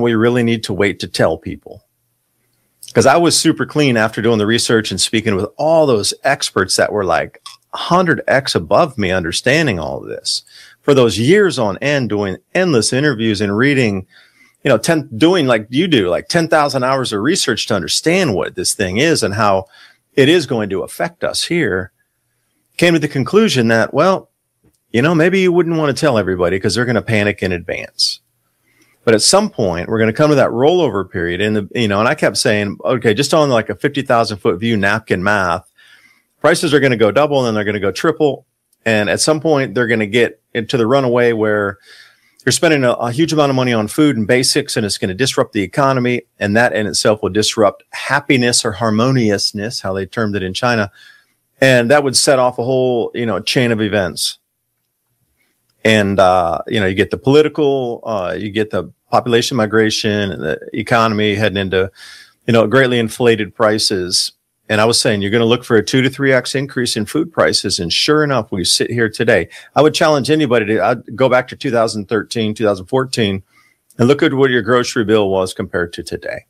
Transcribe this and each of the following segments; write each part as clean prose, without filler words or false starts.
we really need to wait to tell people? Because I was super clean after doing the research and speaking with all those experts that were like 100x above me, understanding all of this for those years on end, doing endless interviews and reading, doing like you do, like 10,000 hours of research to understand what this thing is and how it is going to affect us here. Came to the conclusion that, well, maybe you wouldn't want to tell everybody because they're going to panic in advance. But at some point, we're going to come to that rollover period. And, and I kept saying, okay, just on like a 50,000 foot view napkin math, prices are going to go double and then they're going to go triple. And at some point, they're going to get into the runaway where you're spending a huge amount of money on food and basics, and it's going to disrupt the economy. And that in itself will disrupt happiness or harmoniousness, how they termed it in China. And that would set off a whole, chain of events. And, you get the political, you get the population migration and the economy heading into, greatly inflated prices. And I was saying, you're going to look for a 2 to 3x increase in food prices. And sure enough, we sit here today. I would challenge anybody to I'd go back to 2013, 2014 and look at what your grocery bill was compared to today.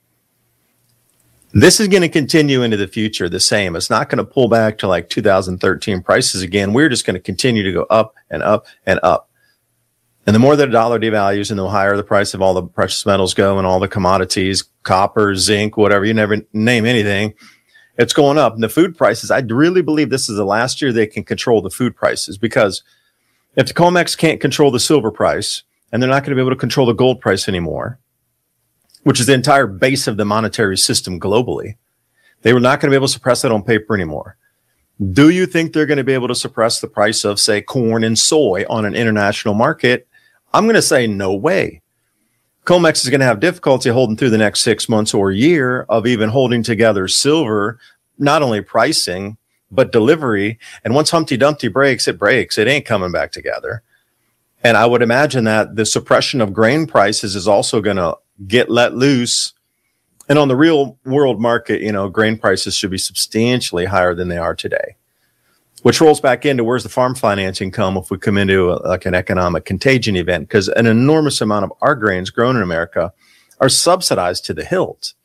This is going to continue into the future the same. It's not going to pull back to like 2013 prices again. We're just going to continue to go up and up and up. And the more the dollar devalues and the higher the price of all the precious metals go and all the commodities, copper, zinc, whatever, you never name anything, it's going up. And the food prices, I really believe this is the last year they can control the food prices, because if the COMEX can't control the silver price and they're not going to be able to control the gold price anymore, which is the entire base of the monetary system globally, they were not going to be able to suppress that on paper anymore. Do you think they're going to be able to suppress the price of, say, corn and soy on an international market? I'm going to say no way. COMEX is going to have difficulty holding through the next 6 months or year of even holding together silver, not only pricing, but delivery. And once Humpty Dumpty breaks. It ain't coming back together. And I would imagine that the suppression of grain prices is also going to get let loose. And on the real world market, grain prices should be substantially higher than they are today, which rolls back into where's the farm financing come if we come into an economic contagion event, because an enormous amount of our grains grown in America are subsidized to the hilt.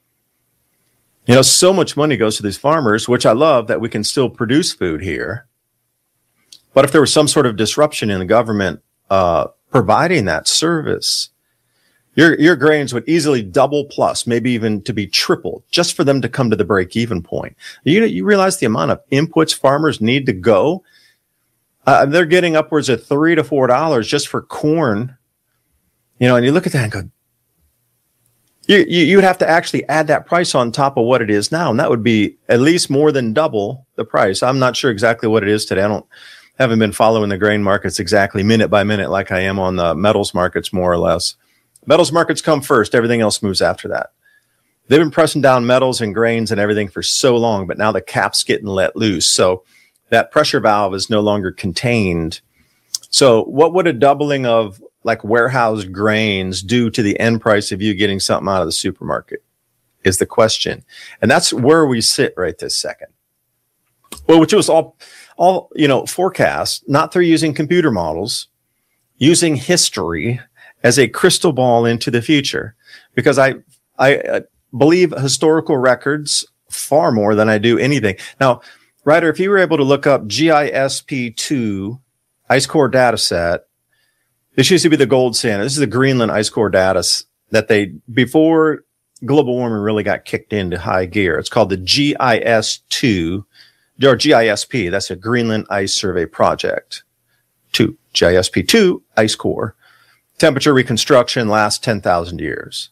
So much money goes to these farmers, which I love that we can still produce food here. But if there was some sort of disruption in the government providing that service, your grains would easily double plus, maybe even to be triple, just for them to come to the break-even point. You realize the amount of inputs farmers need to go? They're getting upwards of $3 to $4 just for corn. And you look at that and go, you would have to actually add that price on top of what it is now, and that would be at least more than double the price. I'm not sure exactly what it is today. Haven't been following the grain markets exactly minute by minute like I am on the metals markets, more or less. Metals markets come first. Everything else moves after that. They've been pressing down metals and grains and everything for so long, but now the cap's getting let loose. So that pressure valve is no longer contained. So what would a doubling of like warehouse grains do to the end price of you getting something out of the supermarket is the question. And that's where we sit right this second. Well, which was all forecast, not through using computer models, using history as a crystal ball into the future, because I believe historical records far more than I do anything. Now, Ryder, if you were able to look up GISP2 ice core data set, this used to be the gold standard. This is the Greenland ice core data that before global warming really got kicked into high gear. It's called the GIS2 or GISP. That's a Greenland Ice Survey Project. GISP2 ice core. Temperature reconstruction lasts 10,000 years.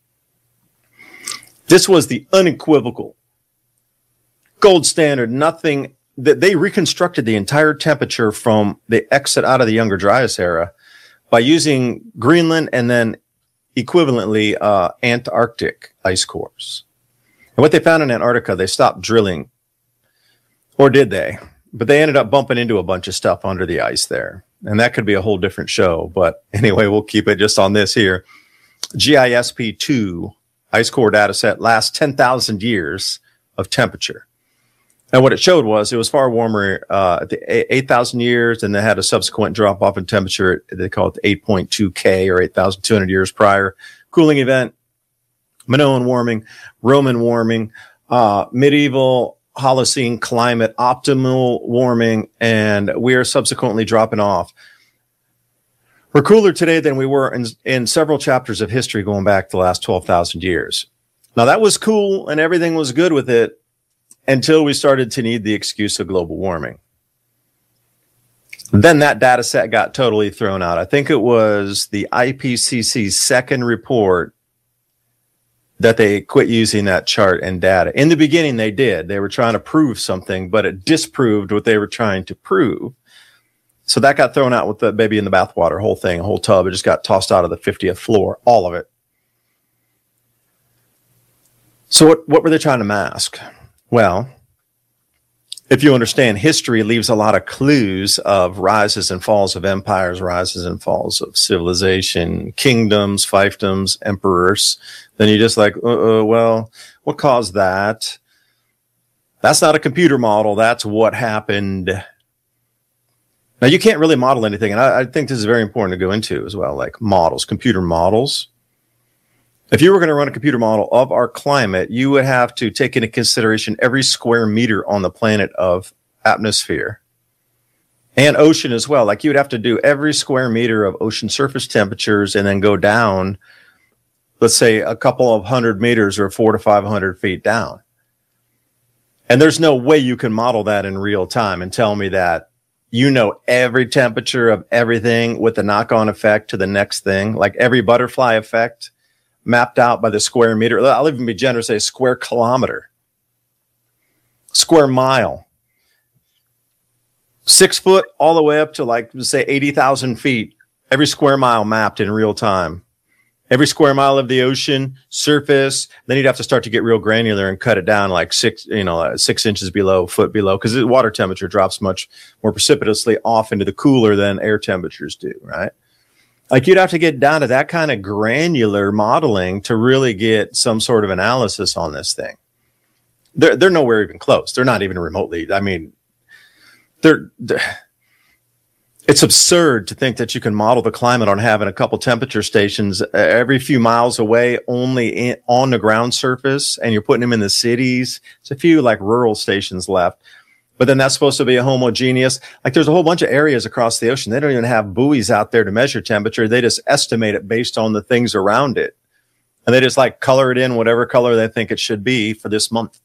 This was the unequivocal gold standard. Nothing that they reconstructed the entire temperature from the exit out of the Younger Dryas era by using Greenland and then equivalently Antarctic ice cores. And what they found in Antarctica, they stopped drilling, or did they? But they ended up bumping into a bunch of stuff under the ice there. And that could be a whole different show. But anyway, we'll keep it just on this here. GISP2 ice core data set lasts 10,000 years of temperature. And what it showed was it was far warmer at the 8,000 years, and they had a subsequent drop off in temperature. They call it the 8.2 K or 8,200 years prior. cooling event, Minoan warming, Roman warming, medieval Holocene climate, optimal warming, and we are subsequently dropping off. We're cooler today than we were in several chapters of history going back the last 12,000 years. Now, that was cool and everything was good with it until we started to need the excuse of global warming. Then that data set got totally thrown out. I think it was the IPCC's second report that they quit using that chart and data. In the beginning, they did. They were trying to prove something, but it disproved what they were trying to prove. So that got thrown out with the baby in the bathwater, whole thing, a whole tub. It just got tossed out of the 50th floor, all of it. So what were they trying to mask? Well, if you understand, history leaves a lot of clues of rises and falls of empires, rises and falls of civilization, kingdoms, fiefdoms, emperors. Then you're just like, well, what caused that? That's not a computer model. That's what happened. Now, you can't really model anything, and I think this is very important to go into as well, like models, computer models. If you were going to run a computer model of our climate, you would have to take into consideration every square meter on the planet of atmosphere and ocean as well. Like you would have to do every square meter of ocean surface temperatures and then go down, let's say a couple of 100 meters or 400 to 500 feet down. And there's no way you can model that in real time and tell me that you know every temperature of everything with the knock-on effect to the next thing, like every butterfly effect mapped out by the square meter. I'll even be generous, say square kilometer, square mile, 6 foot all the way up to like, say 80,000 feet, every square mile mapped in real time. Every square mile of the ocean surface, then you'd have to start to get real granular and cut it down like 6 inches below, foot below, because the water temperature drops much more precipitously off into the cooler than air temperatures do, right? Like you'd have to get down to that kind of granular modeling to really get some sort of analysis on this thing. They're nowhere even close. They're not even remotely. I mean, it's absurd to think that you can model the climate on having a couple temperature stations every few miles away, only on the ground surface, and you're putting them in the cities. There's a few like rural stations left, but then that's supposed to be a homogeneous. Like there's a whole bunch of areas across the ocean. They don't even have buoys out there to measure temperature. They just estimate it based on the things around it. And they just like color it in whatever color they think it should be for this month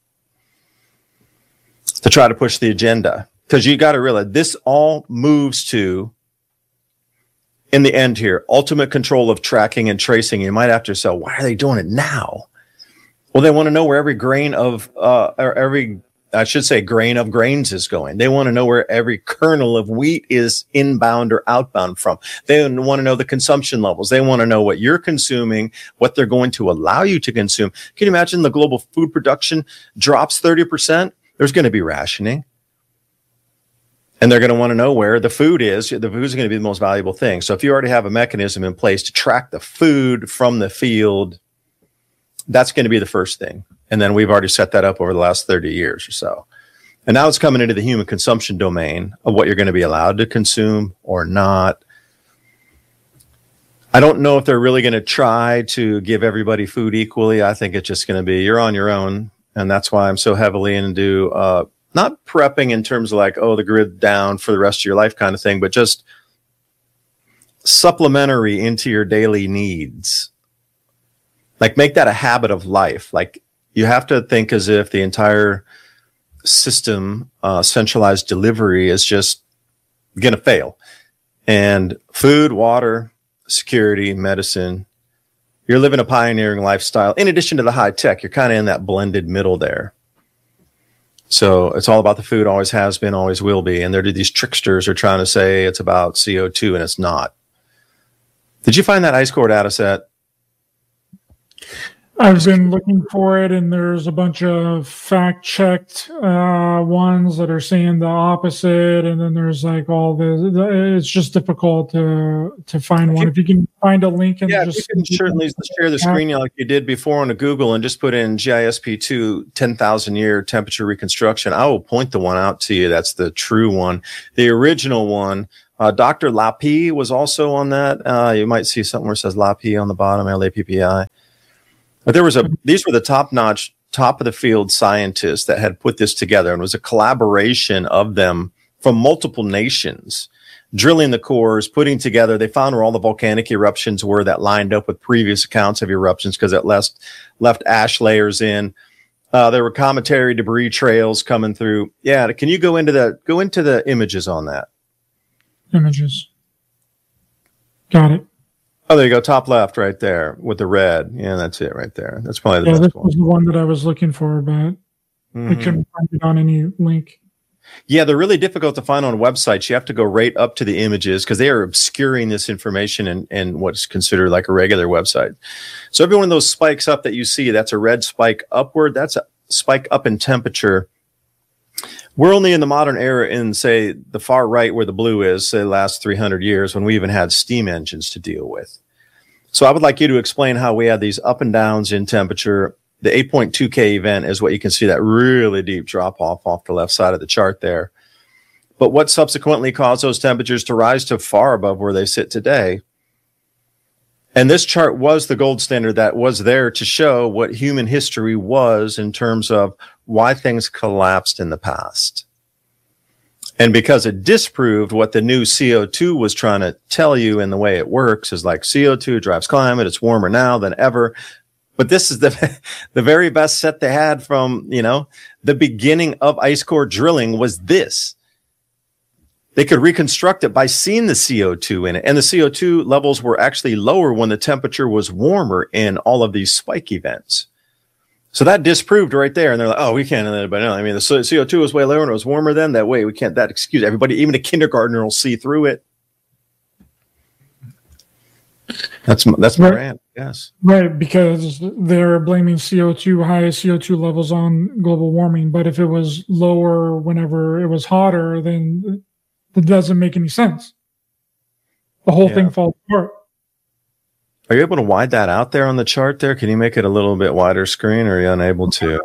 to try to push the agenda. Because you got to realize this all moves to, in the end here, ultimate control of tracking and tracing. You might have to say, why are they doing it now? Well, they want to know where every grain of, grain of grains is going. They want to know where every kernel of wheat is inbound or outbound from. They want to know the consumption levels. They want to know what you're consuming, what they're going to allow you to consume. Can you imagine the global food production drops 30%? There's going to be rationing. And they're going to want to know where the food is. The food is going to be the most valuable thing. So if you already have a mechanism in place to track the food from the field, that's going to be the first thing. And then we've already set that up over the last 30 years or so. And now it's coming into the human consumption domain of what you're going to be allowed to consume or not. I don't know if they're really going to try to give everybody food equally. I think it's just going to be you're on your own. And that's why I'm so heavily into not prepping in terms of like, oh, the grid down for the rest of your life kind of thing, but just supplementary into your daily needs. Like make that a habit of life. Like you have to think as if the entire system, centralized delivery is just going to fail. And food, water, security, medicine, you're living a pioneering lifestyle. In addition to the high tech, you're kind of in that blended middle there. So it's all about the food, always has been, always will be. And there are these tricksters who are trying to say it's about CO2 and it's not. Did you find that ice core data set? I've been looking for it, and there's a bunch of fact-checked ones that are saying the opposite, and then there's like all the it's just difficult to find one. If you can find a link, and just you can certainly share the screen like you did before on a Google, and just put in GISP2 10,000 year temperature reconstruction. I will point the one out to you. That's the true one. The original one Dr. Lapie was also on that. You might see something where it says Lapie on the bottom, LAPPI. But these were the top-notch, top-of-the-field scientists that had put this together, and it was a collaboration of them from multiple nations, drilling the cores, putting together. They found where all the volcanic eruptions were that lined up with previous accounts of eruptions because it left ash layers in. There were cometary debris trails coming through. Yeah, can you go into the images on that? Images. Got it. Oh, there you go, top left, right there with the red. Yeah, that's it, right there. That's probably the best this one. was the one that I was looking for, but I couldn't find it on any link. Yeah, they're really difficult to find on websites. You have to go right up to the images because they are obscuring this information in what's considered like a regular website. So every one of those spikes up that you see, that's a red spike upward. That's a spike up in temperature. We're only in the modern era in, say, the far right where the blue is, say, the last 300 years when we even had steam engines to deal with. So I would like you to explain how we had these up and downs in temperature. The 8.2K event is what you can see, that really deep drop off the left side of the chart there. But what subsequently caused those temperatures to rise to far above where they sit today? And this chart was the gold standard that was there to show what human history was in terms of why things collapsed in the past. And because it disproved what the new CO2 was trying to tell you in the way it works, is like CO2 drives climate, it's warmer now than ever. But this is the very best set they had from, the beginning of ice core drilling was this. They could reconstruct it by seeing the CO2 in it. And the CO2 levels were actually lower when the temperature was warmer in all of these spike events. So that disproved right there. And they're like, oh, we can't let anybody know. I mean, the CO2 was way lower and it was warmer then. That way, we can't, that excuse everybody, even a kindergartner will see through it. That's my rant, yes. Right, because they're blaming CO2, high CO2 levels on global warming. But if it was lower whenever it was hotter, then it doesn't make any sense. The whole thing falls apart. Are you able to widen that out there on the chart there? Can you make it a little bit wider screen, or are you unable to?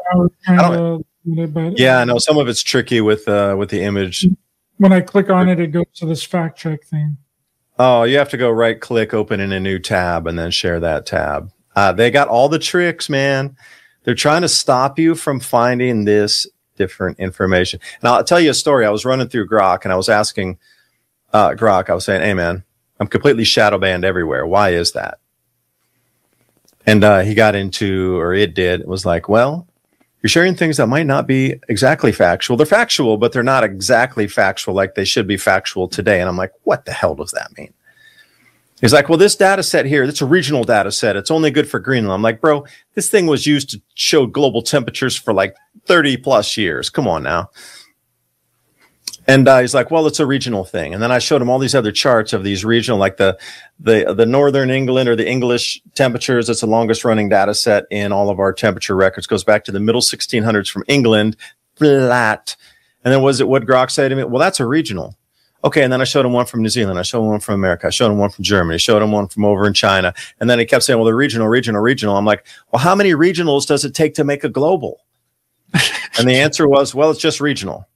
I know some of it's tricky with the image. When I click on it, it goes to this fact check thing. Oh, you have to go right click, open in a new tab, and then share that tab. They got all the tricks, man. They're trying to stop you from finding this different information. And I'll tell you a story. I was running through Grok, and I was asking Grok, I was saying, hey, man, I'm completely shadow banned everywhere. Why is that? And he got into, or it did, it was like, well, you're sharing things that might not be exactly factual. They're factual, but they're not exactly factual like they should be factual today. And I'm like, what the hell does that mean? He's like, well, this data set here, it's a regional data set. It's only good for Greenland. I'm like, bro, this thing was used to show global temperatures for like 30 plus years. Come on now. And he's like, well, it's a regional thing. And then I showed him all these other charts of these regional, like the Northern England or the English temperatures. It's the longest running data set in all of our temperature records. Goes back to the middle 1600s from England, flat. And then what Grok said to me? Well, that's a regional. Okay. And then I showed him one from New Zealand. I showed him one from America. I showed him one from Germany. I showed him one from over in China. And then he kept saying, well, they're regional. I'm like, well, how many regionals does it take to make a global? And the answer was, well, it's just regional.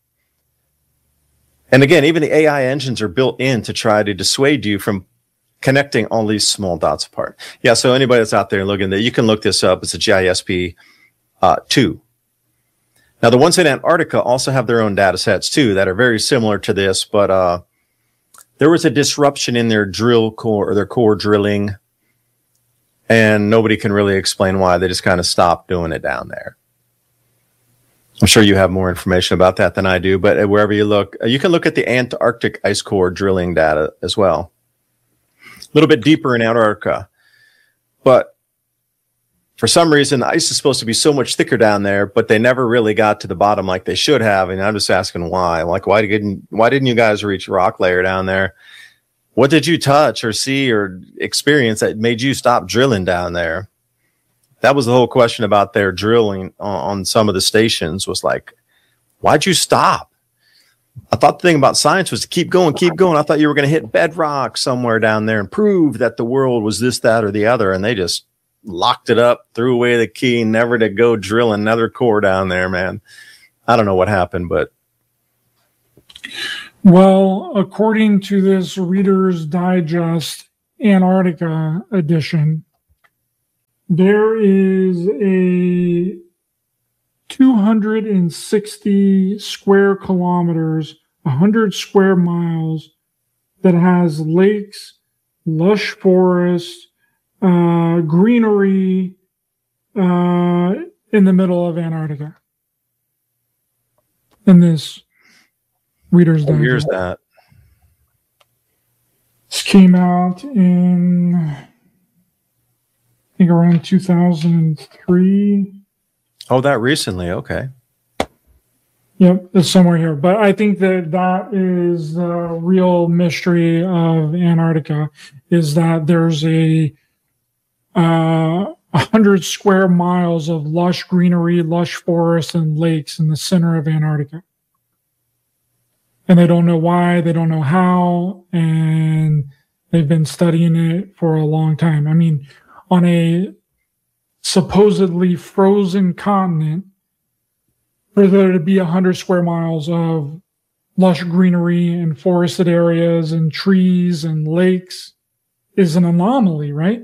And again, even the AI engines are built in to try to dissuade you from connecting all these small dots apart. Yeah, so anybody that's out there looking, you can look this up. It's a GISP 2. Now, the ones in Antarctica also have their own data sets too that are very similar to this, but there was a disruption in their drill core or their core drilling, and nobody can really explain why. They just kind of stopped doing it down there. I'm sure you have more information about that than I do, but wherever you look, you can look at the Antarctic ice core drilling data as well. A little bit deeper in Antarctica. But for some reason, the ice is supposed to be so much thicker down there, but they never really got to the bottom like they should have. And I'm just asking why. Like, why didn't you guys reach rock layer down there? What did you touch or see or experience that made you stop drilling down there? That was the whole question about their drilling on some of the stations was like, why'd you stop? I thought the thing about science was to keep going. I thought you were going to hit bedrock somewhere down there and prove that the world was this, that, or the other. And they just locked it up, threw away the key, never to go drill another core down there, man. I don't know what happened, but. Well, according to this Reader's Digest Antarctica edition, there is a 260 square kilometers, 100 square miles, that has lakes, lush forest, greenery in the middle of Antarctica. In this Reader's Digest. Here's that. This came out in, I think, around 2003. Oh, that recently. Okay. Yep, it's somewhere here. But I think that is the real mystery of Antarctica, is that there's a 100 square miles of lush greenery, lush forests, and lakes in the center of Antarctica. And they don't know why, they don't know how, and they've been studying it for a long time. I mean, on a supposedly frozen continent, for there to be 100 square miles of lush greenery and forested areas and trees and lakes is an anomaly, right?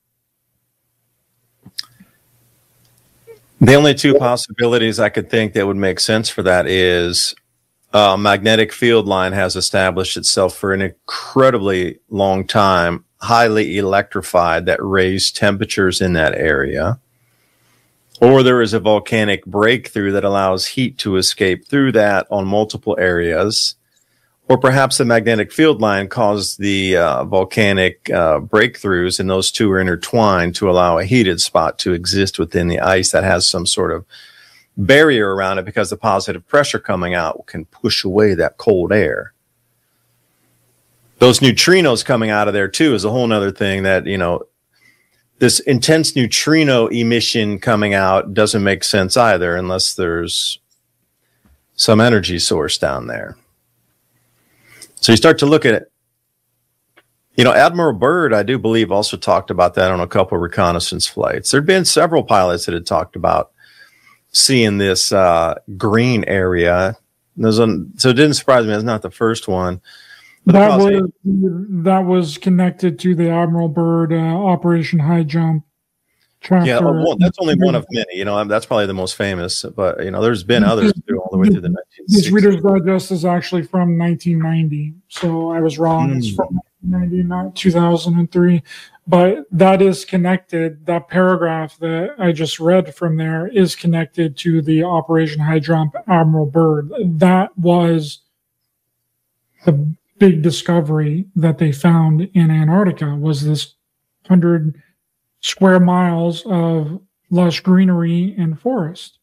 The only two possibilities I could think that would make sense for that is a magnetic field line has established itself for an incredibly long time, highly electrified, that raised temperatures in that area. Or there is a volcanic breakthrough that allows heat to escape through that on multiple areas. Or perhaps the magnetic field line caused the volcanic breakthroughs, and those two are intertwined to allow a heated spot to exist within the ice that has some sort of barrier around it, because the positive pressure coming out can push away that cold air. Those neutrinos coming out of there too is a whole nother thing that, you know, this intense neutrino emission coming out doesn't make sense either unless there's some energy source down there. So you start to look at it. You know, Admiral Byrd, I do believe, also talked about that on a couple of reconnaissance flights. There'd been several pilots that had talked about seeing this green area. So it didn't surprise me. It's not the first one. That was connected to the Admiral Byrd Operation High Jump chapter. Yeah, that's only one of many. You know, that's probably the most famous. But, you know, there's been others all the way through the 1960s. This Reader's Digest is actually from 1990. So I was wrong. It's from 1990, not 2003. But that is connected. That paragraph that I just read from there is connected to the Operation High Jump Admiral Byrd. That was the big discovery that they found in Antarctica, was this 100 square miles of lush greenery and forest.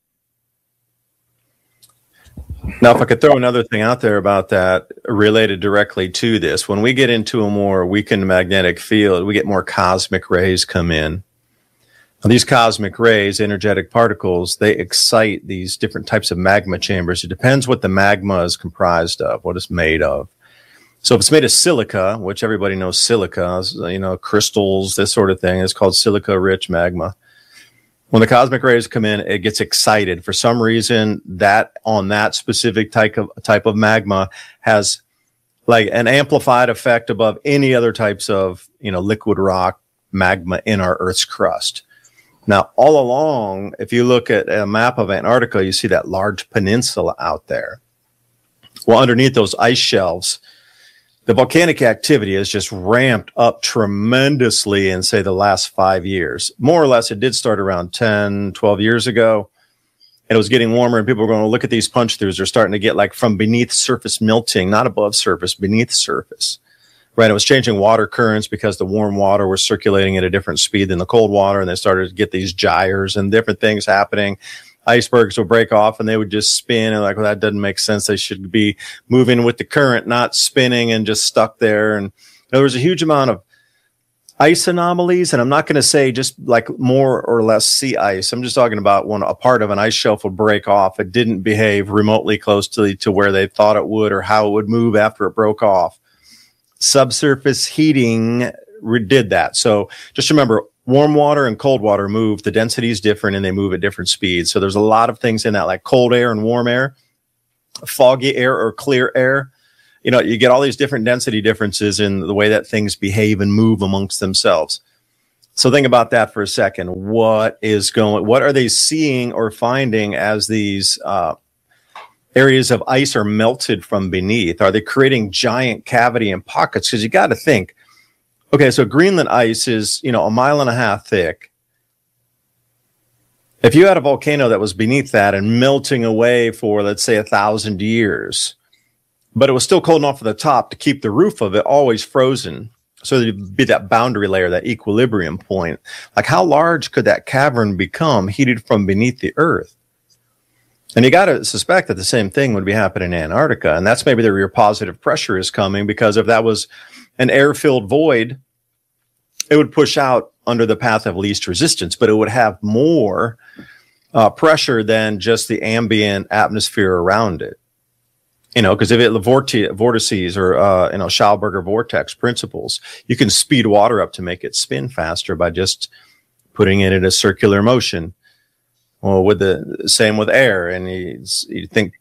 Now, if I could throw another thing out there about that related directly to this, when we get into a more weakened magnetic field, we get more cosmic rays come in. Now, these cosmic rays, energetic particles, they excite these different types of magma chambers. It depends what the magma is comprised of, what it's made of. So if it's made of silica, which everybody knows silica, you know, crystals, this sort of thing, it's called silica-rich magma. When the cosmic rays come in, it gets excited. For some reason, that on that specific type of magma has like an amplified effect above any other types of, you know, liquid rock magma in our Earth's crust. Now, all along, if you look at a map of Antarctica, you see that large peninsula out there. Well, underneath those ice shelves, the volcanic activity has just ramped up tremendously in, say, the last 5 years. More or less, it did start around 10, 12 years ago. And it was getting warmer, and people were going to look at these punch-throughs. They're starting to get like from beneath surface melting, not above surface, beneath surface. Right? It was changing water currents because the warm water was circulating at a different speed than the cold water, and they started to get these gyres and different things happening. Icebergs would break off and they would just spin, and like, well, that doesn't make sense. They should be moving with the current, not spinning and just stuck there. And there was a huge amount of ice anomalies. And I'm not going to say just like more or less sea ice. I'm just talking about when a part of an ice shelf would break off, it didn't behave remotely close to where they thought it would or how it would move after it broke off. Subsurface heating did that. So just remember, warm water and cold water move. The density is different and they move at different speeds. So there's a lot of things in that, like cold air and warm air, foggy air or clear air. You get all these different density differences in the way that things behave and move amongst themselves. So think about that for a second. What are they seeing or finding as these areas of ice are melted from beneath? Are they creating giant cavity and pockets? Because you got to think, okay, so Greenland ice is, 1.5 miles thick. If you had a volcano that was beneath that and melting away for, let's say, 1,000 years, but it was still cold enough at the top to keep the roof of it always frozen, so there'd be that boundary layer, that equilibrium point. Like, how large could that cavern become heated from beneath the earth? And you got to suspect that the same thing would be happening in Antarctica. And that's maybe where your positive pressure is coming, because if that was an air-filled void, it would push out under the path of least resistance, but it would have more pressure than just the ambient atmosphere around it. Because if it vortices or Schauberger vortex principles, you can speed water up to make it spin faster by just putting it in a circular motion. Well, with the same with air, and you think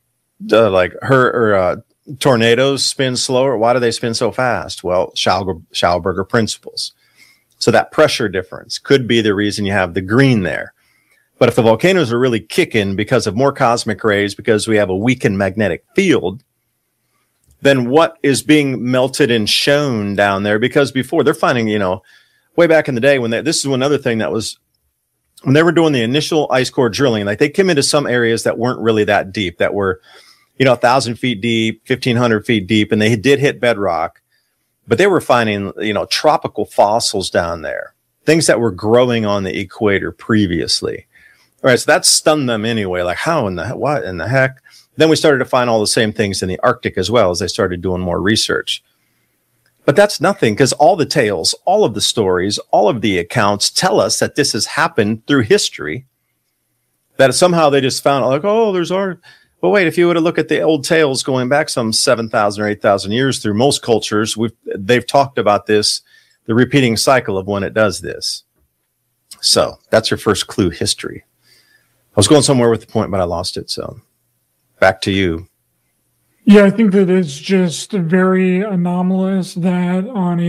tornadoes spin slower. Why do they spin so fast? Well, Schauberger principles. So that pressure difference could be the reason you have the green there. But if the volcanoes are really kicking because of more cosmic rays, because we have a weakened magnetic field, then what is being melted and shown down there? Because before, they're finding, way back in the day this is another thing that was, when they were doing the initial ice core drilling, like they came into some areas that weren't really that deep, that were, 1,000 feet deep, 1,500 feet deep, and they did hit bedrock, but they were finding, tropical fossils down there, things that were growing on the equator previously. All right, so that stunned them anyway. Like, what in the heck? Then we started to find all the same things in the Arctic as well, as they started doing more research. But that's nothing, because all the tales, all of the stories, all of the accounts tell us that this has happened through history, that somehow they just found, like, well, wait, if you were to look at the old tales going back some 7,000 or 8,000 years through most cultures, they've talked about this, the repeating cycle of when it does this. So that's your first clue, history. I was going somewhere with the point, but I lost it. So back to you. Yeah, I think that it's just very anomalous that on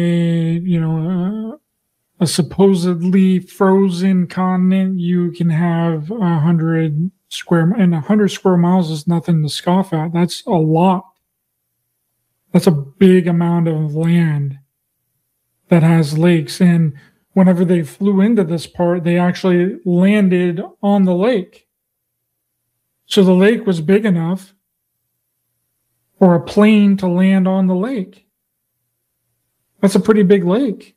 a supposedly frozen continent, you can have 100 square miles is nothing to scoff at. That's a lot. That's a big amount of land that has lakes. And whenever they flew into this part, they actually landed on the lake. So the lake was big enough for a plane to land on the lake. That's a pretty big lake.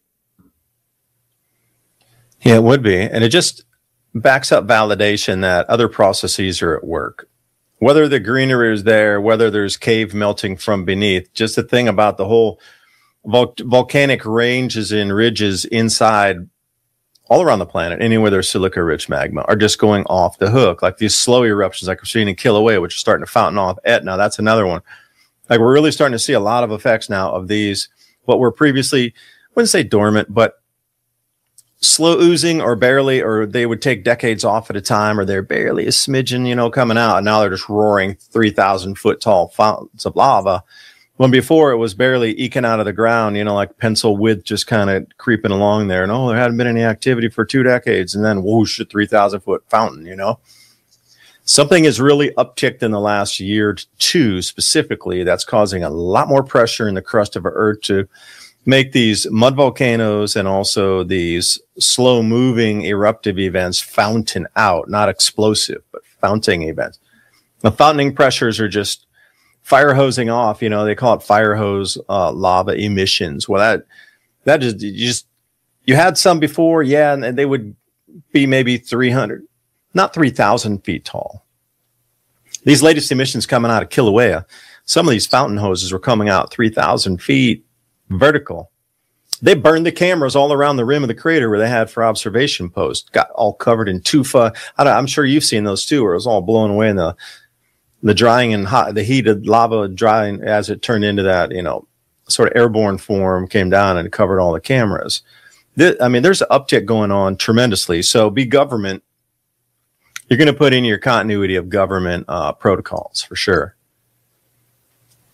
Yeah, it would be. And it just backs up validation that other processes are at work. Whether the greenery is there, whether there's cave melting from beneath, just the thing about the whole volcanic ranges and ridges inside all around the planet, anywhere there's silica-rich magma, are just going off the hook. Like these slow eruptions, like we're seeing in Kilauea, which are starting to fountain off Etna. That's another one. Like we're really starting to see a lot of effects now of these, what were previously, I wouldn't say dormant, but slow oozing or barely, or they would take decades off at a time, or they're barely a smidgen, coming out. And now they're just roaring 3,000 foot tall fountains of lava. When before it was barely eking out of the ground, like pencil width just kind of creeping along there. And there hadn't been any activity for 2 decades. And then whoosh, a 3,000 foot fountain, Something has really upticked in the last year or two specifically that's causing a lot more pressure in the crust of our Earth to make these mud volcanoes and also these slow moving eruptive events fountain out, not explosive, but fountaining events. The fountaining pressures are just fire hosing off, they call it fire hose lava emissions. Well, that just you had some before, yeah, and they would be maybe 300, not 3,000 feet tall. These latest emissions coming out of Kilauea, some of these fountain hoses were coming out 3,000 feet vertical. They burned the cameras all around the rim of the crater where they had for observation posts, got all covered in tufa. I'm sure you've seen those too, where it was all blown away in the drying and the heated lava drying as it turned into that, sort of airborne form, came down and covered all the cameras. There's an uptick going on tremendously. So be government. You're going to put in your continuity of government protocols for sure.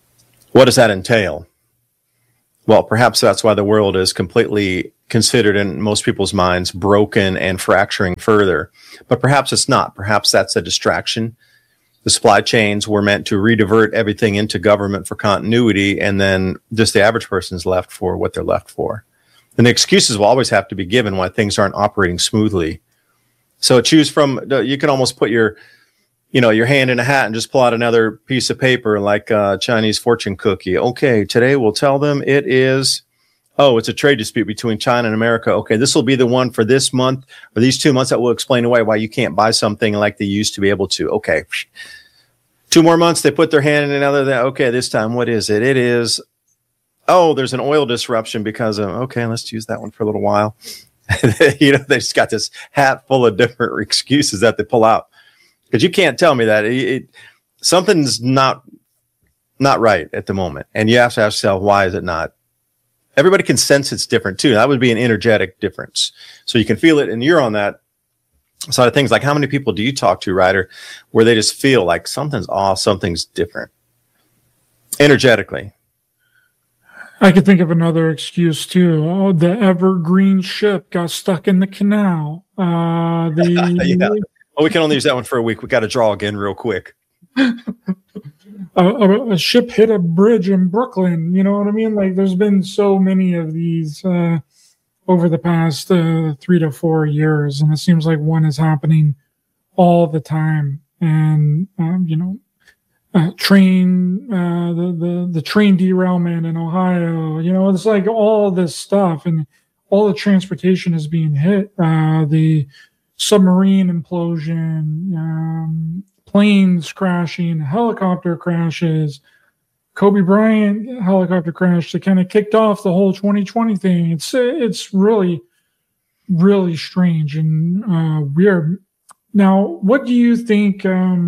What does that entail? Well, perhaps that's why the world is completely considered in most people's minds broken and fracturing further. But perhaps it's not. Perhaps that's a distraction. The supply chains were meant to redivert everything into government for continuity, and then just the average person's left for what they're left for. And the excuses will always have to be given why things aren't operating smoothly. So choose from, you can almost put your hand in a hat and just pull out another piece of paper like a Chinese fortune cookie. Okay, today we'll tell them it's a trade dispute between China and America. Okay, this will be the one for this month or these 2 months that will explain away why you can't buy something like they used to be able to. Okay, 2 more months, they put their hand in another. Okay, this time, what is it? It is, there's an oil disruption because of, okay, let's use that one for a little while. They just got this hat full of different excuses that they pull out. Because you can't tell me that something's not right at the moment. And you have to ask yourself, why is it not? Everybody can sense it's different too. That would be an energetic difference. So you can feel it, and you're on that side of things. Like, how many people do you talk to, Ryder, where they just feel like something's off, something's different energetically? I could think of another excuse too. Oh, the Evergreen ship got stuck in the canal. Yeah. We can only use that one for a week. We got to draw again real quick. A ship hit a bridge in Brooklyn. You know what I mean? Like, there's been so many of these over the past 3 to 4 years, and it seems like one is happening all the time. And train the train derailment in Ohio. It's like all this stuff, and all the transportation is being hit. The submarine implosion, planes crashing, helicopter crashes, Kobe Bryant helicopter crash that kind of kicked off the whole 2020 thing. It's really, really strange and weird. Now, what do you think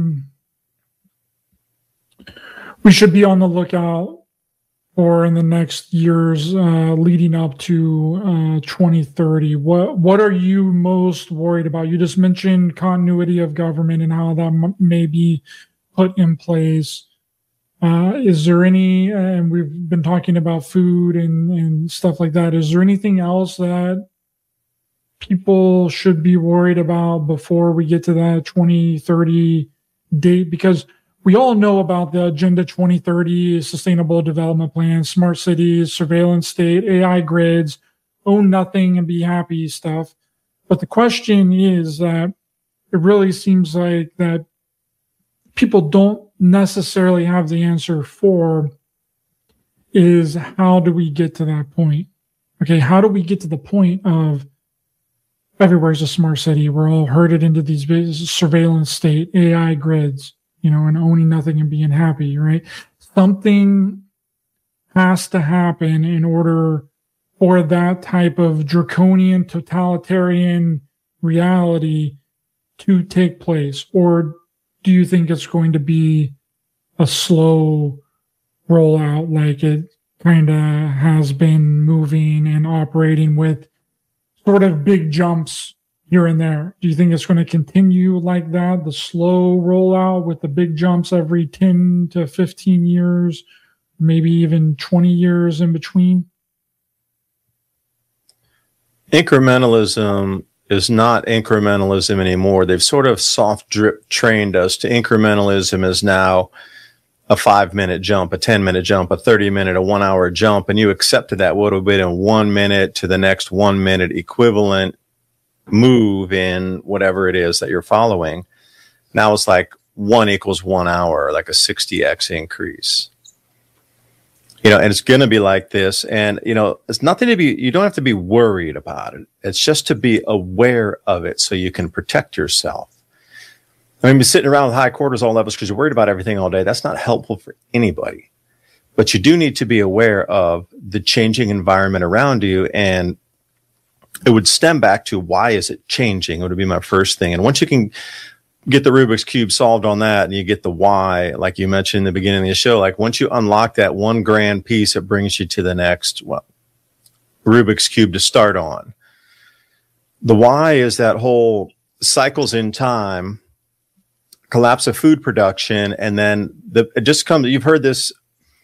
we should be on the lookout for in the next years leading up to 2030? What are you most worried about? You just mentioned continuity of government and how that may be put in place. Is there any, and we've been talking about food and stuff like that, is there anything else that people should be worried about before we get to that 2030 date? Because we all know about the Agenda 2030, Sustainable Development Plan, smart cities, surveillance state, AI grids, own nothing and be happy stuff. But the question is that it really seems like that people don't necessarily have the answer for is, how do we get to that point? Okay, how do we get to the point of everywhere's a smart city? We're all herded into these surveillance state, AI grids, and owning nothing and being happy, right? Something has to happen in order for that type of draconian, totalitarian reality to take place. Or do you think it's going to be a slow rollout, like it kind of has been moving and operating with sort of big jumps here and there? Do you think it's going to continue like that, the slow rollout with the big jumps every 10 to 15 years, maybe even 20 years in between? Incrementalism is not incrementalism anymore. They've sort of soft drip trained us to incrementalism is now a 5-minute jump, a 10-minute jump, a 30-minute, a 1 hour jump. And you accepted that would have been in 1 minute to the next 1 minute equivalent move in whatever it is that you're following. Now it's like 1 equals 1 hour, like a 60x increase. And it's going to be like this. And, it's nothing to be, you don't have to be worried about it. It's just to be aware of it so you can protect yourself. I mean, sitting around with high cortisol levels because you're worried about everything all day, that's not helpful for anybody. But you do need to be aware of the changing environment around you. And it would stem back to, why is it changing? It would be my first thing. And once you can get the Rubik's Cube solved on that, and you get the why, like you mentioned in the beginning of the show, like once you unlock that one grand piece, it brings you to the next Rubik's Cube to start on. The why is that whole cycles in time, collapse of food production, and then it just comes, you've heard this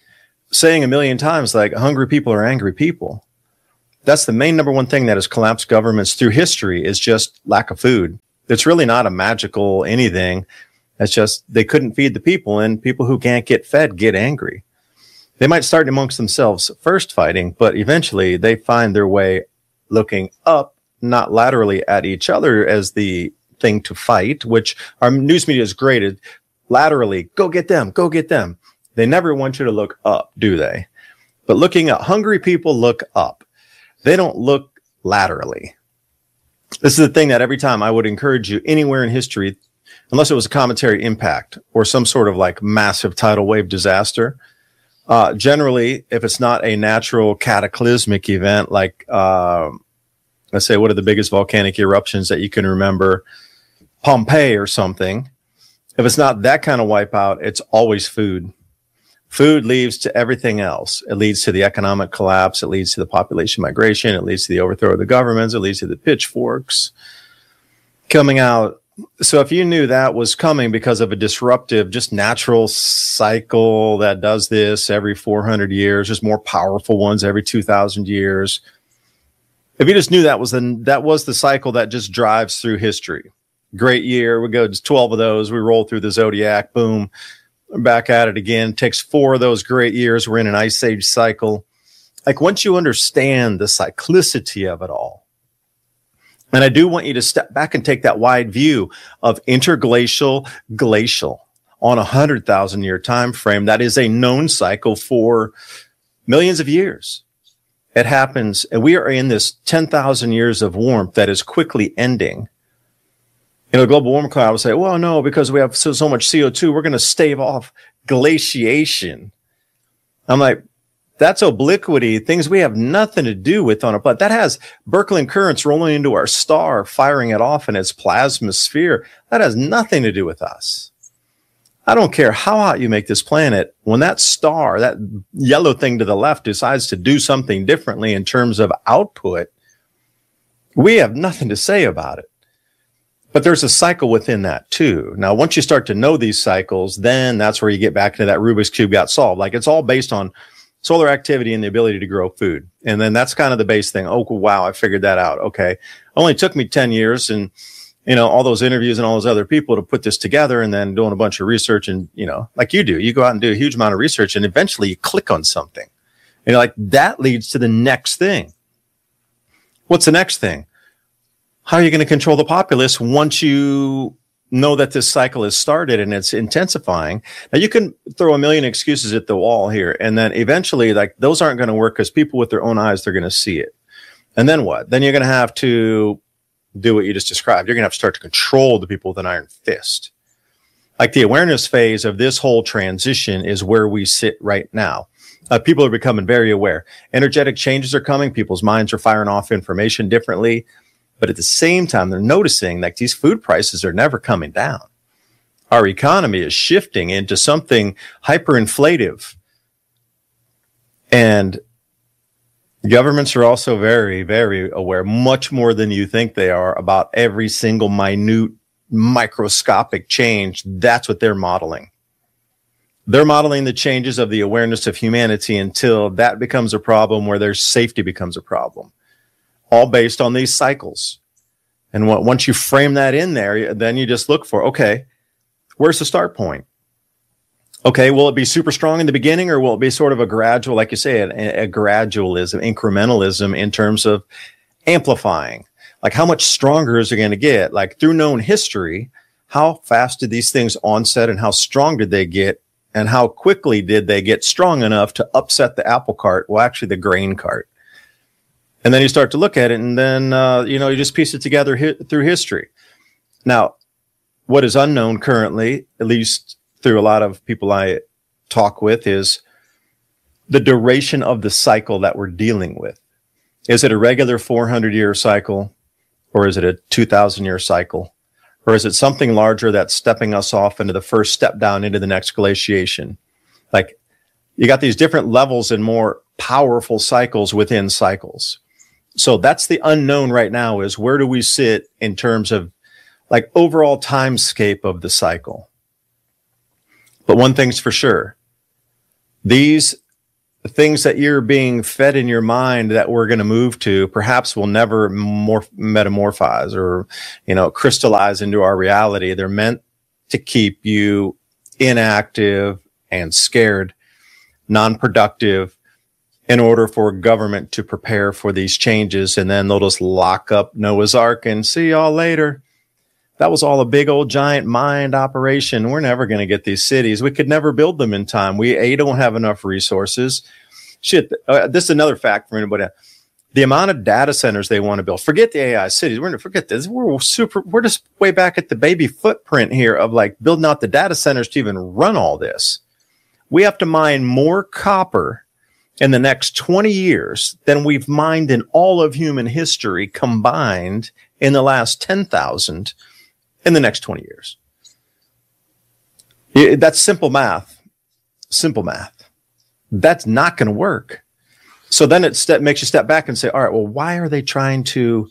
saying a million times, like, hungry people are angry people. That's the main number one thing that has collapsed governments through history, is just lack of food. It's really not a magical anything. It's just they couldn't feed the people, and people who can't get fed get angry. They might start amongst themselves first fighting, but eventually they find their way looking up, not laterally at each other as the thing to fight, which our news media is great at. Laterally, go get them, go get them. They never want you to look up, do they? But looking at hungry people look up. They don't look laterally. This is the thing that every time I would encourage you anywhere in history, unless it was a cometary impact or some sort of like massive tidal wave disaster. Generally, if it's not a natural cataclysmic event, like, let's say, what are the biggest volcanic eruptions that you can remember? Pompeii or something. If it's not that kind of wipeout, it's always food. Food leads to everything else. It leads to the economic collapse. It leads to the population migration. It leads to the overthrow of the governments. It leads to the pitchforks coming out. So if you knew that was coming because of a disruptive, just natural cycle that does this every 400 years, there's more powerful ones every 2,000 years. If you just knew that was the cycle that just drives through history. Great year. We go to 12 of those. We roll through the zodiac. Boom. Back at it again. Takes 4 of those great years. We're in an ice age cycle. Like, once you understand the cyclicity of it all, and I do want you to step back and take that wide view of interglacial, glacial on 100,000 year time frame. That is a known cycle for millions of years. It happens, and we are in this 10,000 years of warmth that is quickly ending. You know, the global warming cloud will say, well, no, because we have so much CO2, we're going to stave off glaciation. I'm like, that's obliquity, things we have nothing to do with on our planet. That has Birkeland currents rolling into our star, firing it off in its plasma sphere. That has nothing to do with us. I don't care how hot you make this planet. When that star, that yellow thing to the left, decides to do something differently in terms of output, we have nothing to say about it. But there's a cycle within that too. Now, once you start to know these cycles, then that's where you get back into that Rubik's Cube got solved. Like, it's all based on solar activity and the ability to grow food. And then that's kind of the base thing. Oh, wow, I figured that out. Okay. Only took me 10 years and, you know, all those interviews and all those other people to put this together, and then doing a bunch of research. And, you know, like you do, you go out and do a huge amount of research, and eventually you click on something. And you're like, that leads to the next thing. What's the next thing? How are you going to control the populace once you know that this cycle has started and it's intensifying? Now, you can throw a million excuses at the wall here, and then eventually, like, those aren't going to work because people with their own eyes, they're going to see it. And then what? Then you're going to have to do what you just described. You're going to have to start to control the people with an iron fist. Like, the awareness phase of this whole transition is where we sit right now. People are becoming very aware. Energetic changes are coming. People's minds are firing off information differently. But at the same time, they're noticing that these food prices are never coming down. Our economy is shifting into something hyperinflative. And governments are also very, very aware, much more than you think they are, about every single minute microscopic change. That's what they're modeling. They're modeling the changes of the awareness of humanity until that becomes a problem, where their safety becomes a problem. All based on these cycles. And once you frame that in there, then you just look for, okay, where's the start point? Okay, will it be super strong in the beginning, or will it be sort of a gradual, like you say, a gradualism, incrementalism in terms of amplifying? Like, how much stronger is it going to get? Like, through known history, how fast did these things onset, and how strong did they get? And how quickly did they get strong enough to upset the apple cart? Well, actually, the grain cart. And then you start to look at it, and then, you just piece it together through history. Now, what is unknown currently, at least through a lot of people I talk with, is the duration of the cycle that we're dealing with. Is it a regular 400-year cycle, or is it a 2,000-year cycle? Or is it something larger that's stepping us off into the first step down into the next glaciation? Like, you got these different levels and more powerful cycles within cycles. So that's the unknown right now, is where do we sit in terms of like overall timescape of the cycle. But one thing's for sure, these things that you're being fed in your mind that we're going to move to perhaps will never metamorphose or, crystallize into our reality. They're meant to keep you inactive and scared, non-productive, in order for government to prepare for these changes. And then they'll just lock up Noah's Ark and see y'all later. That was all a big old giant mind operation. We're never going to get these cities. We could never build them in time. We don't have enough resources. Shit. This is another fact for anybody. The amount of data centers they want to build. Forget the AI cities. We're going to forget this. We're just way back at the baby footprint here of like building out the data centers to even run all this. We have to mine more copper in the next 20 years than we've mined in all of human history combined in the last 10,000 in the next 20 years. That's simple math. Simple math. That's not going to work. So then it makes you step back and say, all right, well, why are they trying to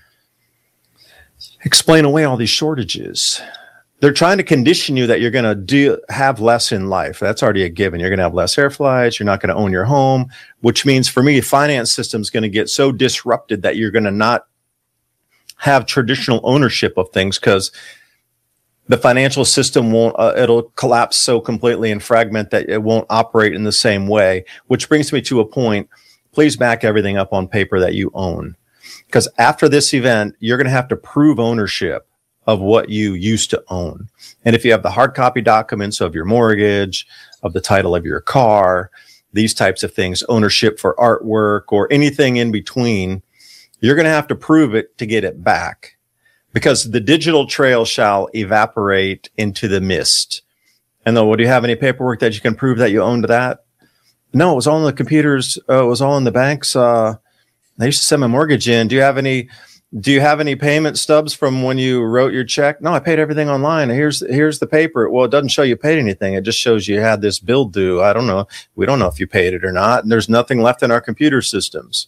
explain away all these shortages? They're trying to condition you that you're going to have less in life. That's already a given. You're going to have less air flights. You're not going to own your home, which means for me, finance system is going to get so disrupted that you're going to not have traditional ownership of things because the financial system won't, it'll collapse so completely and fragment that it won't operate in the same way, which brings me to a point. Please back everything up on paper that you own. Because after this event, you're going to have to prove ownership of what you used to own. And if you have the hard copy documents of your mortgage, of the title of your car, these types of things, ownership for artwork or anything in between, you're going to have to prove it to get it back. Because the digital trail shall evaporate into the mist. And then, well, do you have any paperwork that you can prove that you owned that? No, it was all in the computers. It was all in the banks. I used to send my mortgage in. Do you have any payment stubs from when you wrote your check? No, I paid everything online. Here's the paper. Well, it doesn't show you paid anything. It just shows you had this bill due. I don't know. We don't know if you paid it or not. And there's nothing left in our computer systems.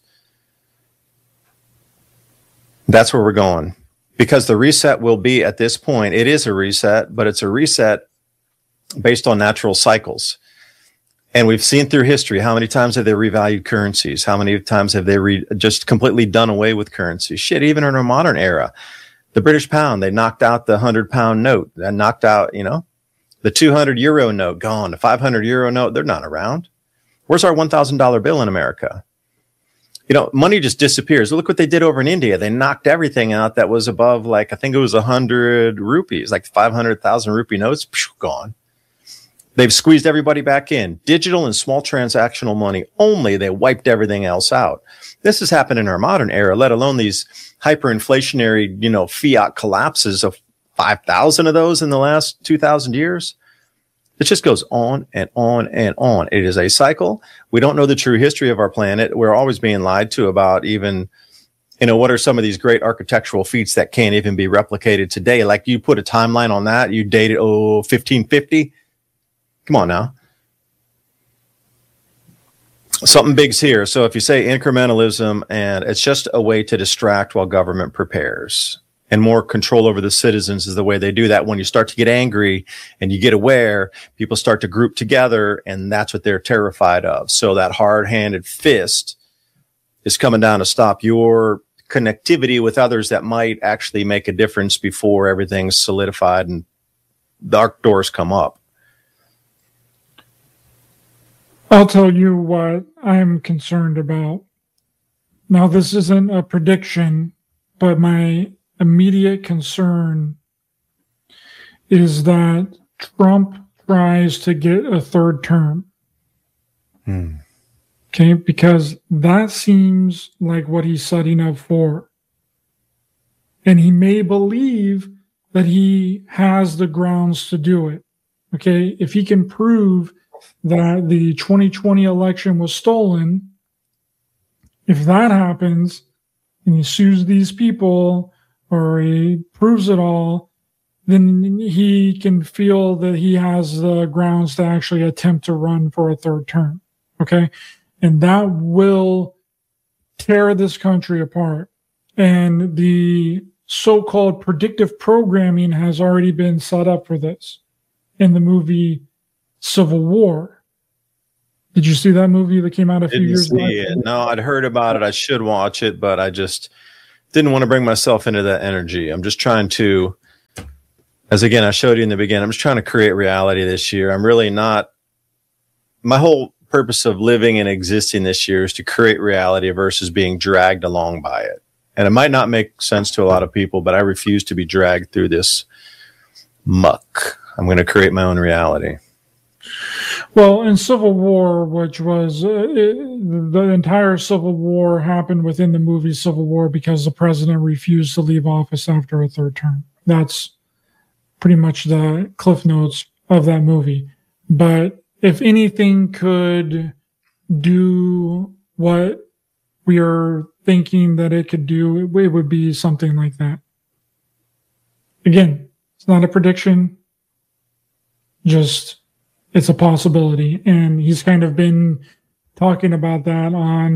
That's where we're going. Because the reset will be at this point, it is a reset, but it's a reset based on natural cycles. And we've seen through history, how many times have they revalued currencies? How many times have they just completely done away with currency? Shit, even in our modern era, the British pound, they knocked out the 100-pound note. That knocked out, the 200 euro note, gone. The 500 euro note, they're not around. Where's our $1,000 bill in America? Money just disappears. Look what they did over in India. They knocked everything out that was above, I think it was 100 rupees, like 500,000 rupee notes, gone. They've squeezed everybody back in. Digital and small transactional money only. They wiped everything else out. This has happened in our modern era, let alone these hyperinflationary, fiat collapses of 5,000 of those in the last 2,000 years. It just goes on and on and on. It is a cycle. We don't know the true history of our planet. We're always being lied to about even, what are some of these great architectural feats that can't even be replicated today? Like you put a timeline on that. You dated, 1550. Come on now. Something big's here. So if you say incrementalism and it's just a way to distract while government prepares, and more control over the citizens is the way they do that. When you start to get angry and you get aware, people start to group together, and that's what they're terrified of. So that hard-handed fist is coming down to stop your connectivity with others that might actually make a difference before everything's solidified and dark doors come up. I'll tell you what I'm concerned about. Now, this isn't a prediction, but my immediate concern is that Trump tries to get a third term. Okay, because that seems like what he's setting up for. And he may believe that he has the grounds to do it. Okay, if he can prove that the 2020 election was stolen, if that happens and he sues these people or he proves it all, then he can feel that he has the grounds to actually attempt to run for a third term. Okay? And that will tear this country apart. And the so-called predictive programming has already been set up for this in the movie Civil War. Did you see that movie that came out a few years back? No, I'd heard about it. I should watch it, but I just didn't want to bring myself into that energy. I'm just trying to, as again, I showed you in the beginning, I'm just trying to create reality this year. I'm really not, my whole purpose of living and existing this year is to create reality versus being dragged along by it. And it might not make sense to a lot of people, but I refuse to be dragged through this muck. I'm going to create my own reality. Well, in Civil War, which was the entire Civil War happened within the movie Civil War because the president refused to leave office after a third term. That's pretty much the cliff notes of that movie. But if anything could do what we are thinking that it could do, it would be something like that. Again, it's not a prediction, just it's a possibility. And he's kind of been talking about that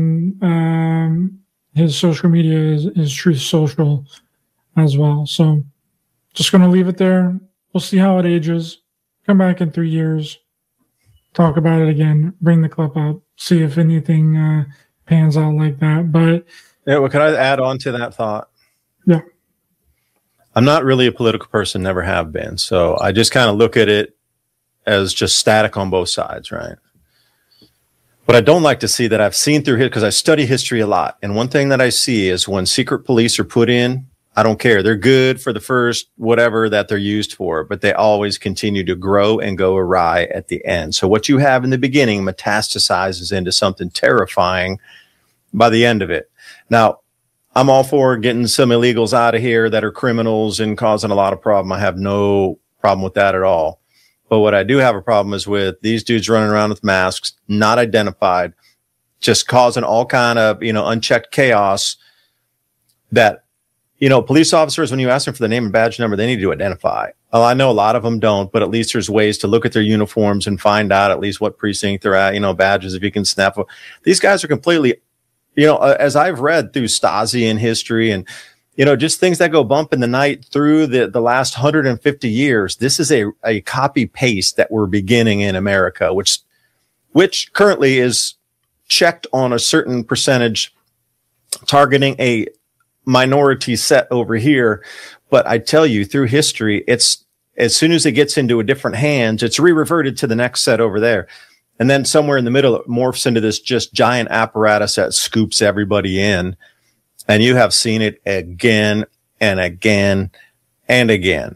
on his social media, his Truth Social as well. So just going to leave it there. We'll see how it ages. Come back in 3 years. Talk about it again. Bring the clip up. See if anything pans out like that. But yeah, well, can I add on to that thought? Yeah. I'm not really a political person, never have been. So I just kind of look at it as just static on both sides, right? What I don't like to see that I've seen through here, because I study history a lot. And one thing that I see is when secret police are put in, I don't care. They're good for the first whatever that they're used for, but they always continue to grow and go awry at the end. So what you have in the beginning metastasizes into something terrifying by the end of it. Now, I'm all for getting some illegals out of here that are criminals and causing a lot of problem. I have no problem with that at all. But what I do have a problem is with these dudes running around with masks, not identified, just causing all kind of, unchecked chaos that, police officers, when you ask them for the name and badge number, they need to identify. Well, I know a lot of them don't, but at least there's ways to look at their uniforms and find out at least what precinct they're at, badges, if you can snap. These guys are completely, as I've read through Stasi and history and, just things that go bump in the night through the last 150 years. This is a copy paste that we're beginning in America, which currently is checked on a certain percentage, targeting a minority set over here. But I tell you, through history, it's as soon as it gets into a different hands, it's re-reverted to the next set over there. And then somewhere in the middle, it morphs into this just giant apparatus that scoops everybody in. And you have seen it again and again and again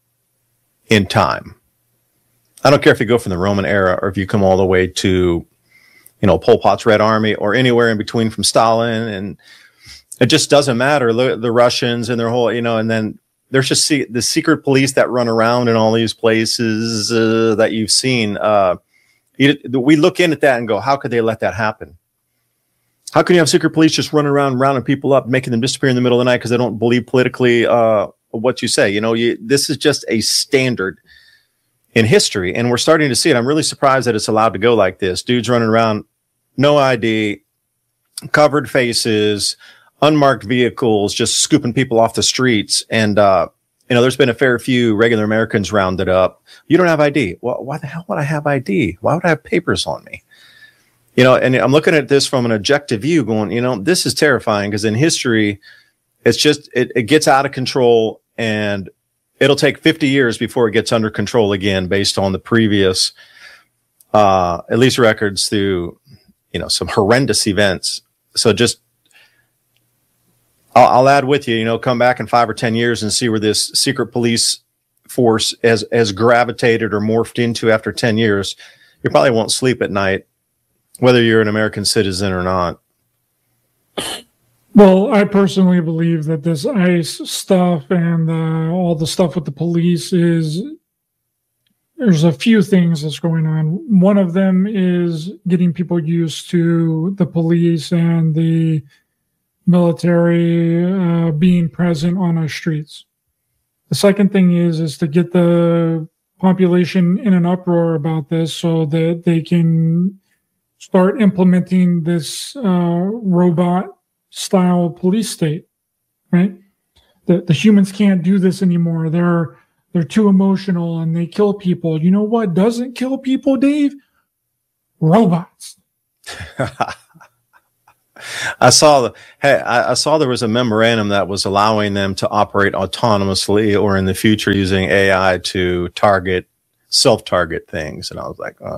in time. I don't care if you go from the Roman era or if you come all the way to, Pol Pot's Red Army or anywhere in between from Stalin. And it just doesn't matter. The Russians and their whole, and then there's just the secret police that run around in all these places that you've seen. We look in at that and go, how could they let that happen? How can you have secret police just running around, rounding people up, making them disappear in the middle of the night because they don't believe politically what you say? This is just a standard in history, and we're starting to see it. I'm really surprised that it's allowed to go like this. Dudes running around, no ID, covered faces, unmarked vehicles, just scooping people off the streets. And, there's been a fair few regular Americans rounded up. You don't have ID. Well, why the hell would I have ID? Why would I have papers on me? And I'm looking at this from an objective view going, this is terrifying because in history, it's just, it gets out of control and it'll take 50 years before it gets under control again based on the previous, at least records through, some horrendous events. So just, I'll add with you, come back in 5 or 10 years and see where this secret police force has gravitated or morphed into after 10 years. You probably won't sleep at night, whether you're an American citizen or not. Well, I personally believe that this ICE stuff and all the stuff with the police there's a few things that's going on. One of them is getting people used to the police and the military being present on our streets. The second thing is to get the population in an uproar about this so that they can start implementing this robot style police state, right? The humans can't do this anymore. They're too emotional and they kill people. You know what doesn't kill people, Dave? robots. I saw there was a memorandum that was allowing them to operate autonomously or in the future using AI to self-target things. And I was like,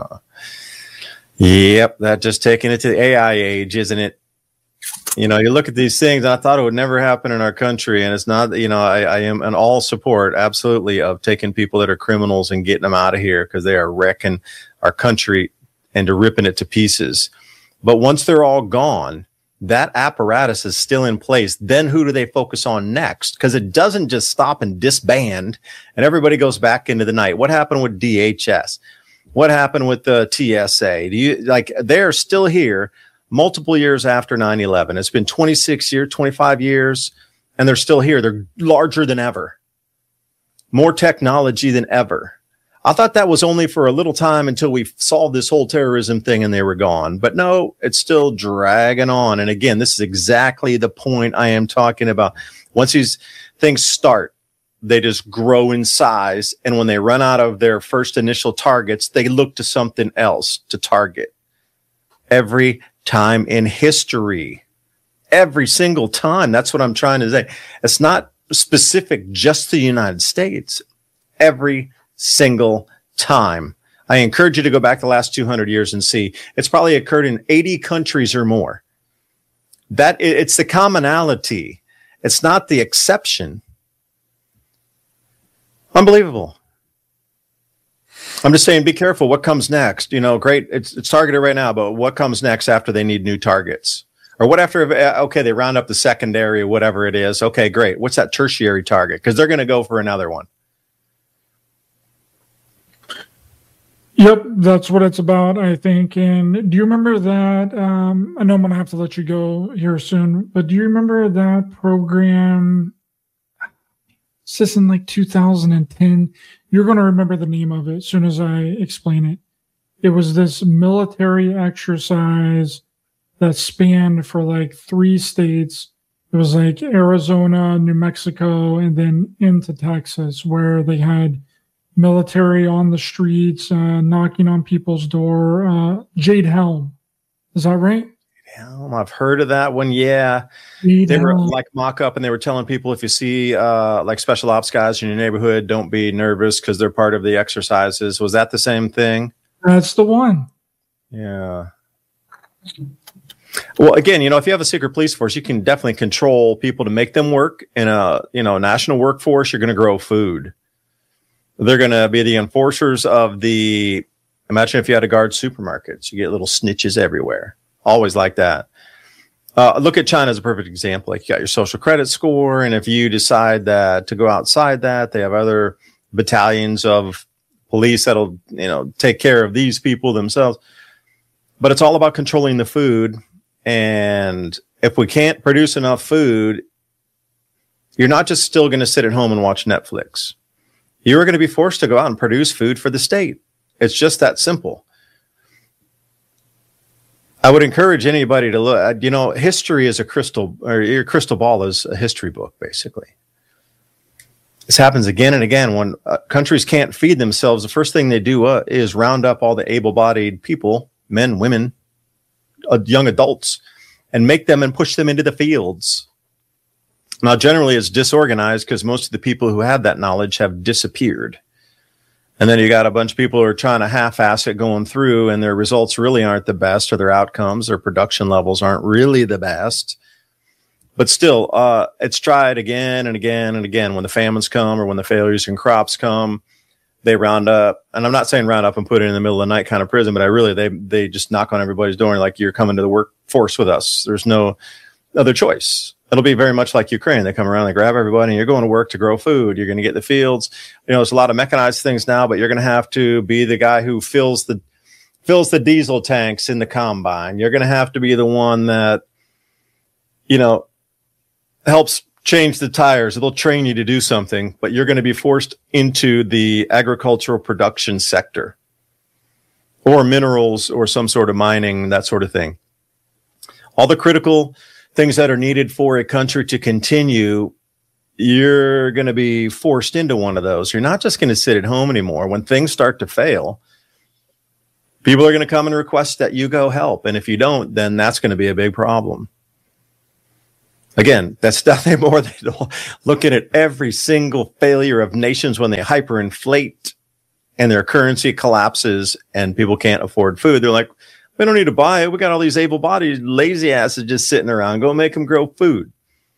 yep, that just taking it to the AI age, isn't it? You look at these things, and I thought it would never happen in our country. And it's not, I am in all support, absolutely, of taking people that are criminals and getting them out of here because they are wrecking our country and ripping it to pieces. But once they're all gone, that apparatus is still in place. Then who do they focus on next? Because it doesn't just stop and disband and everybody goes back into the night. What happened with DHS? What happened with the TSA? They're still here multiple years after 9/11. It's been 26 years, 25 years, and they're still here. They're larger than ever, more technology than ever. I thought that was only for a little time until we solved this whole terrorism thing and they were gone. But no, it's still dragging on. And again, this is exactly the point I am talking about. Once these things start, they just grow in size. And when they run out of their first initial targets, they look to something else to target. Every time in history, every single time. That's what I'm trying to say. It's not specific just to the United States. Every single time. I encourage you to go back the last 200 years and see. It's probably occurred in 80 countries or more. It's the commonality. It's not the exception. Unbelievable. I'm just saying, be careful. What comes next? Great. It's targeted right now, but what comes next after they need new targets? Or what after, okay, they round up the secondary, whatever it is. Okay, great. What's that tertiary target? Because they're going to go for another one. Yep, that's what it's about, I think. And do you remember that? I know I'm going to have to let you go here soon, but do you remember that program? It's just in 2010. You're going to remember the name of it as soon as I explain it. It was this military exercise that spanned for 3 states. It was Arizona, New Mexico, and then into Texas, where they had military on the streets, knocking on people's door. Jade Helm. Is that right? Helm. I've heard of that one. Yeah. They were mock up and they were telling people if you see special ops guys in your neighborhood, don't be nervous because they're part of the exercises. Was that the same thing? That's the one. Yeah. Well, again, if you have a secret police force, you can definitely control people to make them work in a, national workforce. You're going to grow food. They're going to be the enforcers of imagine if you had to guard supermarkets, you get little snitches everywhere. Always like that. Look at China as a perfect example. You got your social credit score. And if you decide that to go outside that, they have other battalions of police that'll, take care of these people themselves. But it's all about controlling the food. And if we can't produce enough food, you're not just still going to sit at home and watch Netflix. You are going to be forced to go out and produce food for the state. It's just that simple. I would encourage anybody to look. History is your crystal ball is a history book, basically. This happens again and again. When countries can't feed themselves, the first thing they do is round up all the able-bodied people, men, women, young adults, and make them and push them into the fields. Now, generally, it's disorganized because most of the people who had that knowledge have disappeared. And then you got a bunch of people who are trying to half-ass it going through, and their results really aren't the best, or their outcomes, their production levels aren't really the best. But still, it's tried again and again and again. When the famines come or when the failures in crops come, they round up. And I'm not saying round up and put it in the middle of the night kind of prison, but they just knock on everybody's door and like, you're coming to the workforce with us. There's no other choice. It'll be very much like Ukraine. They come around, they grab everybody, and you're going to work to grow food. You're going to get the fields. There's a lot of mechanized things now, but you're going to have to be the guy who fills the diesel tanks in the combine. You're going to have to be the one that, helps change the tires. They'll train you to do something, but you're going to be forced into the agricultural production sector or minerals or some sort of mining, that sort of thing. All the critical things that are needed for a country to continue, you're going to be forced into one of those. You're not just going to sit at home anymore. When things start to fail, People are going to come and request that you go help. And if you don't, then that's going to be a big problem. Again, that's nothing more than looking at every single failure of nations when they hyperinflate and their currency collapses and people can't afford food. They're like, we don't need to buy it. We got all these able-bodied lazy asses just sitting around. Go make them grow food.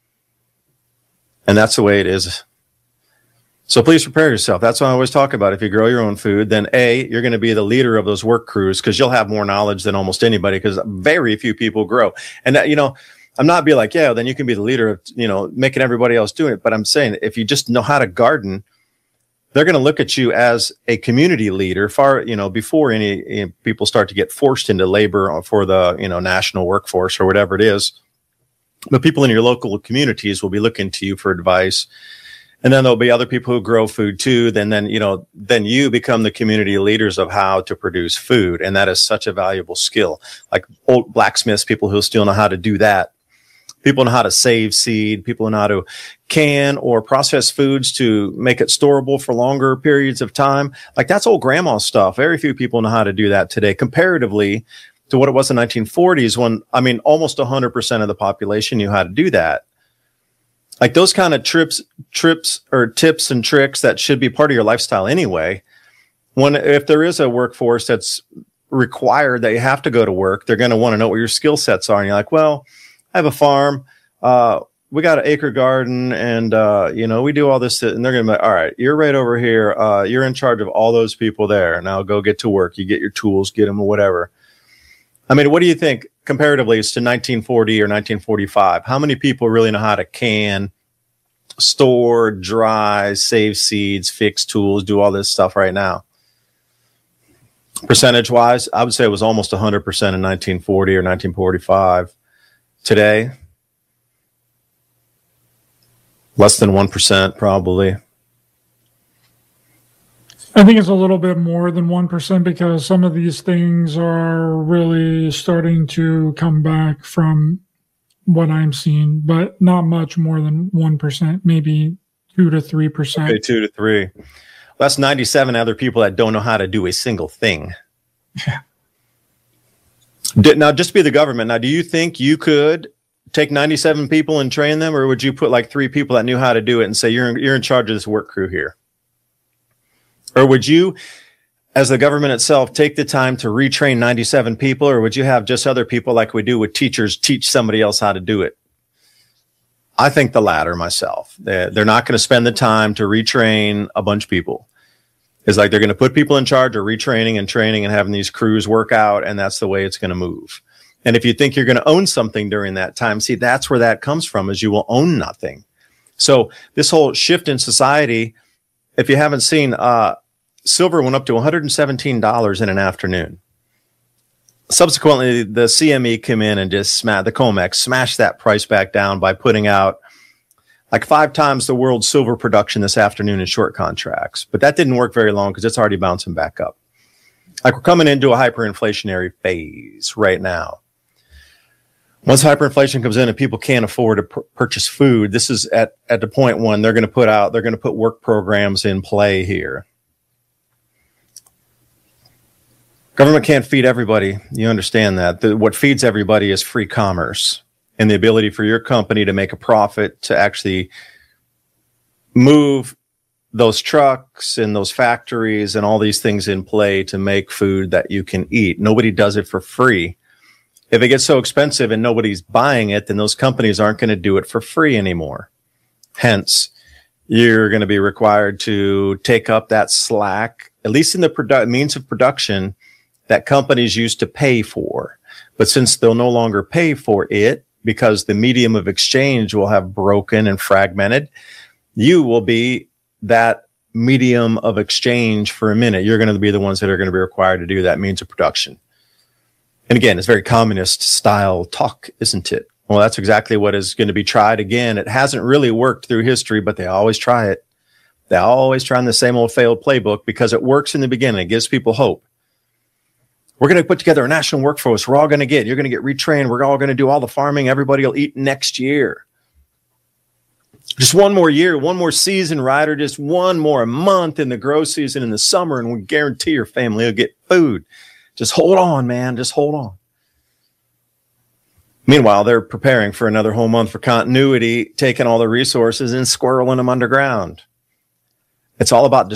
And that's the way it is. So please prepare yourself. That's what I always talk about. If you grow your own food, then A, you're going to be the leader of those work crews because you'll have more knowledge than almost anybody because very few people grow. And that, I'm not be like, yeah, then you can be the leader of, making everybody else do it. But I'm saying if you just know how to garden, they're going to look at you as a community leader before any people start to get forced into labor for the, national workforce or whatever it is. But people in your local communities will be looking to you for advice. And then there'll be other people who grow food too. Then you become the community leaders of how to produce food. And that is such a valuable skill. Like old blacksmiths, people who still know how to do that. People know how to save seed. People know how to can or process foods to make it storable for longer periods of time. Like that's old grandma stuff. Very few people know how to do that today comparatively to what it was in the 1940s when, almost 100% of the population knew how to do that. Like those kind of trips or tips and tricks that should be part of your lifestyle anyway. If there is a workforce that's required that you have to go to work, they're going to want to know what your skill sets are. And you're like, well, I have a farm. We got an acre garden and, we do all this. And they're going to be like, all right, you're right over here. You're in charge of all those people there. Now go get to work. You get your tools, get them or whatever. What do you think comparatively as to 1940 or 1945? How many people really know how to can, store, dry, save seeds, fix tools, do all this stuff right now? Percentage wise, I would say it was almost 100% in 1940 or 1945. Today, less than 1% probably. I think it's a little bit more than 1% because some of these things are really starting to come back from what I'm seeing, but not much more than 1%, maybe 2 to 3%. Okay, 2 to 3. Well, that's 97 other people that don't know how to do a single thing. Yeah. Now, just be the government. Now, do you think you could take 97 people and train them, or would you put like 3 people that knew how to do it and say you're in charge of this work crew here? Or would you, as the government itself, take the time to retrain 97 people, or would you have just other people like we do with teachers teach somebody else how to do it? I think the latter myself. They're not going to spend the time to retrain a bunch of people. It's like they're going to put people in charge of retraining and training and having these crews work out, and that's the way it's going to move. And if you think you're going to own something during that time, see, that's where that comes from, is you will own nothing. So this whole shift in society, if you haven't seen, silver went up to $117 in an afternoon. Subsequently, the CME came in and just the COMEX smashed that price back down by putting out like 5 times the world's silver production this afternoon in short contracts. But that didn't work very long because it's already bouncing back up. Like we're coming into a hyperinflationary phase right now. Once hyperinflation comes in and people can't afford to purchase food, this is at the point when they're going to put work programs in play here. Government can't feed everybody. You understand that. What feeds everybody is free commerce and the ability for your company to make a profit, to actually move those trucks and those factories and all these things in play to make food that you can eat. Nobody does it for free. If it gets so expensive and nobody's buying it, then those companies aren't going to do it for free anymore. Hence, you're going to be required to take up that slack, at least in the means of production that companies used to pay for. But since they'll no longer pay for it because the medium of exchange will have broken and fragmented, you will be that medium of exchange for a minute. You're going to be the ones that are going to be required to do that means of production. And again, it's very communist style talk, isn't it? Well, that's exactly what is going to be tried again. It hasn't really worked through history, but they always try it. They always try in the same old failed playbook because it works in the beginning. It gives people hope. We're going to put together a national workforce. You're going to get retrained. We're all going to do all the farming. Everybody will eat next year. Just one more year, one more season, Ryder, just one more month in the grow season in the summer, and we guarantee your family will get food. Just hold on, man. Just hold on. Meanwhile, they're preparing for another whole month for continuity, taking all the resources and squirreling them underground. It's all about